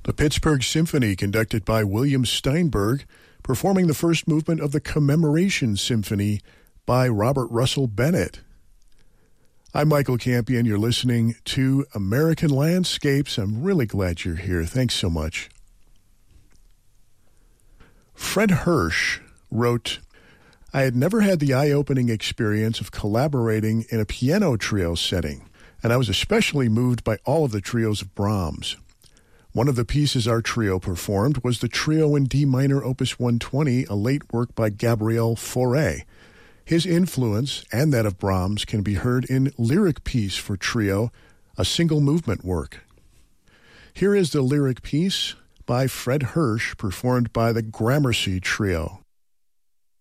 The Pittsburgh Symphony, conducted by William Steinberg, performing the first movement of the Commemoration Symphony by Robert Russell Bennett. I'm Michael Campion. You're listening to American Landscapes. I'm really glad you're here. Thanks so much. Fred Hirsch wrote, I had never had the eye-opening experience of collaborating in a piano trio setting, and I was especially moved by all of the trios of Brahms. One of the pieces our trio performed was the Trio in D minor Opus 120, a late work by Gabriel Fauré. His influence and that of Brahms can be heard in Lyric Piece for Trio, a single movement work. Here is the lyric piece by Fred Hirsch, performed by the Gramercy Trio.